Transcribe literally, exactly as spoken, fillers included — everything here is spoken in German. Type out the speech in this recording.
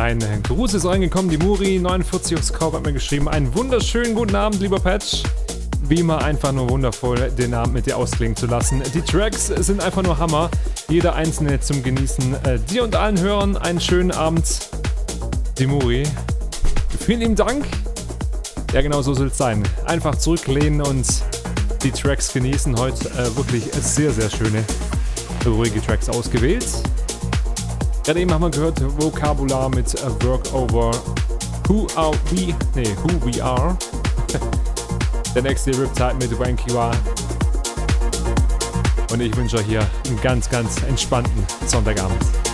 Ein Gruß ist reingekommen, die Muri neunundvierzig aufs Korb hat mir geschrieben. Einen wunderschönen guten Abend, lieber Patch. Wie immer einfach nur wundervoll, den Abend mit dir ausklingen zu lassen. Die Tracks sind einfach nur Hammer. Jeder einzelne zum Genießen. Äh, dir und allen Hörern einen schönen Abend. Die Muri. Vielen lieben Dank. Ja, genau so soll es sein. Einfach zurücklehnen und die Tracks genießen. Heute äh, wirklich sehr, sehr schöne, ruhige Tracks ausgewählt. Gerade eben haben wir gehört Vokabular mit uh, Work Over Who Are We, nee, Who We Are. Der nächste Riptide mit Wanky War. Und ich wünsche euch hier einen ganz, ganz entspannten Sonntagabend.